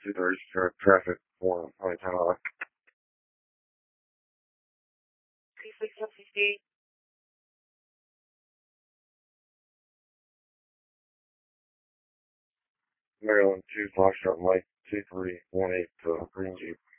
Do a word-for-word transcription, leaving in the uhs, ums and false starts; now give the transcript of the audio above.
two thirty traffic for Honey Tower. P six fifty. Maryland two Foxtrot Mike two three one eight to Green Jeep.